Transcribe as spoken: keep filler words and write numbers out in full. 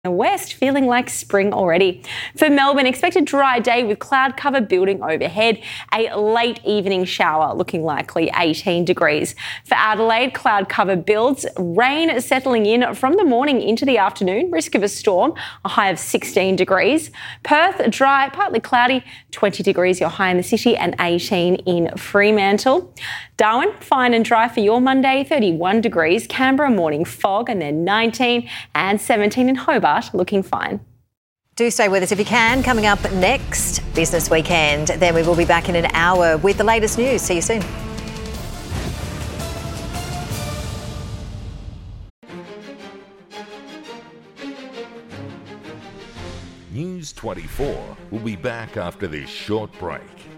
The west feeling like spring already. For Melbourne, expect a dry day with cloud cover building overhead. A late evening shower looking likely, eighteen degrees. For Adelaide, cloud cover builds, rain settling in from the morning into the afternoon, risk of a storm, a high of sixteen degrees. Perth, dry, partly cloudy, twenty degrees your high in the city and eighteen in Fremantle. Darwin, fine and dry for your Monday, thirty-one degrees. Canberra, morning fog and then nineteen, and seventeen in Hobart. Looking fine. Do stay with us if you can. Coming up next, Business Weekend. Then we will be back in an hour with the latest news. See you soon. News twenty-four will be back after this short break.